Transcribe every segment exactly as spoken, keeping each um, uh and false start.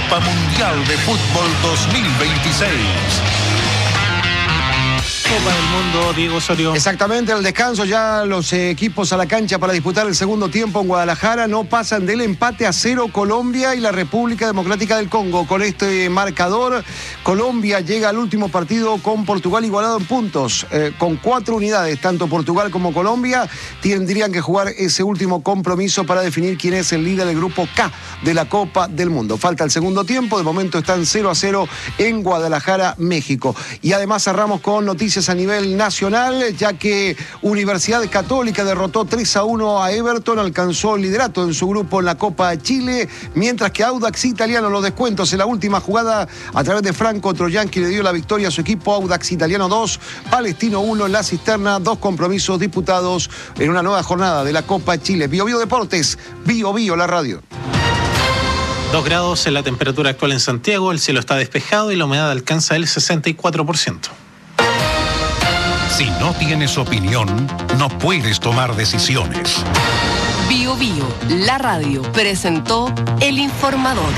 Copa Mundial de Fútbol dos mil veintiséis. Copa del Mundo, Diego Osorio. Exactamente, al descanso ya los eh, equipos a la cancha para disputar el segundo tiempo en Guadalajara. No pasan del empate a cero Colombia y la República Democrática del Congo. Con este marcador, Colombia llega al último partido con Portugal igualado en puntos. Eh, con cuatro unidades, tanto Portugal como Colombia tendrían que jugar ese último compromiso para definir quién es el líder del grupo K de la Copa del Mundo. Falta el segundo tiempo, de momento están cero a cero en Guadalajara, México. Y además cerramos con noticias a nivel nacional, ya que Universidad Católica derrotó tres a uno a Everton, alcanzó el liderato en su grupo en la Copa de Chile, mientras que Audax Italiano, los descuentos en la última jugada a través de Franco Troyanqui le dio la victoria a su equipo. Audax Italiano dos, Palestino uno en la cisterna, dos compromisos disputados en una nueva jornada de la Copa de Chile. Bio Bio Deportes, Bio Bio la radio. Dos grados en la temperatura actual en Santiago, el cielo está despejado y la humedad alcanza el sesenta y cuatro por ciento. Si no tienes opinión, no puedes tomar decisiones. Bio Bio, la radio, presentó El Informador.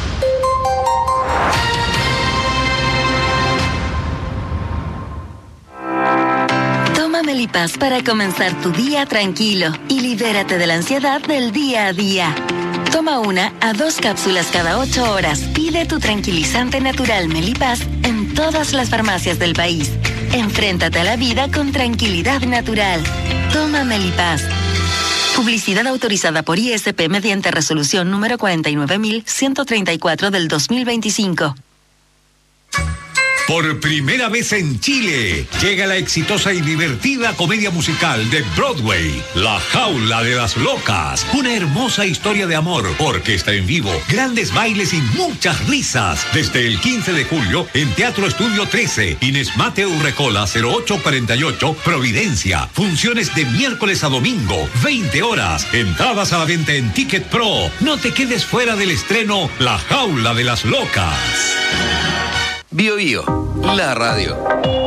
Toma Melipaz para comenzar tu día tranquilo y libérate de la ansiedad del día a día. Toma una a dos cápsulas cada ocho horas. Pide tu tranquilizante natural Melipaz en todas las farmacias del país. Enfréntate a la vida con tranquilidad natural. Toma Melipaz. Publicidad autorizada por I S P mediante resolución número cuarenta y nueve mil ciento treinta y cuatro del dos mil veinticinco. Por primera vez en Chile, llega la exitosa y divertida comedia musical de Broadway, La Jaula de las Locas. Una hermosa historia de amor, orquesta en vivo, grandes bailes y muchas risas. Desde el quince de julio en Teatro Estudio trece, Inés Mateo Urrecola cero ocho cuarenta y ocho, Providencia. Funciones de miércoles a domingo, veinte horas. Entradas a la venta en Ticket Pro. No te quedes fuera del estreno La Jaula de las Locas. Bio Bio, la radio.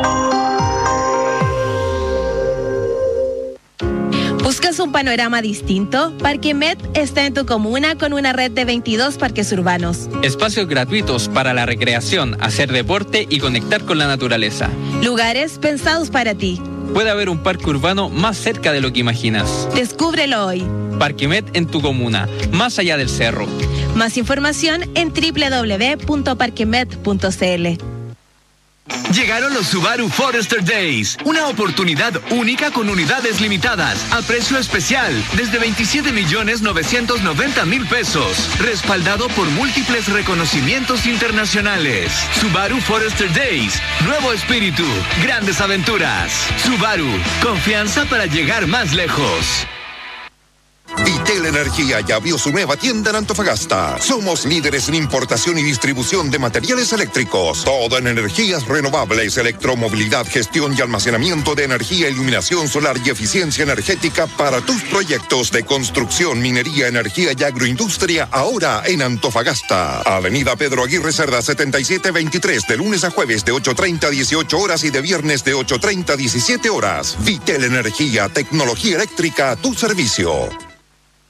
¿Buscas un panorama distinto? Parquemet está en tu comuna con una red de veintidós parques urbanos. Espacios gratuitos para la recreación, hacer deporte y conectar con la naturaleza. Lugares pensados para ti. Puede haber un parque urbano más cerca de lo que imaginas. Descúbrelo hoy. Parquemet en tu comuna, más allá del cerro. Más información en doble u doble u doble u punto parquemet punto c l. Llegaron los Subaru Forester Days, una oportunidad única con unidades limitadas, a precio especial, desde veintisiete millones novecientos noventa mil pesos, respaldado por múltiples reconocimientos internacionales. Subaru Forester Days, nuevo espíritu, grandes aventuras. Subaru, confianza para llegar más lejos. Vitel Energía ya abrió su nueva tienda en Antofagasta. Somos líderes en importación y distribución de materiales eléctricos. Todo en energías renovables, electromovilidad, gestión y almacenamiento de energía, iluminación solar y eficiencia energética para tus proyectos de construcción, minería, energía y agroindustria, ahora en Antofagasta. Avenida Pedro Aguirre Cerda setenta y siete veintitrés, de lunes a jueves de ocho treinta a dieciocho horas y de viernes de ocho treinta a diecisiete horas. Vitel Energía, tecnología eléctrica a tu servicio.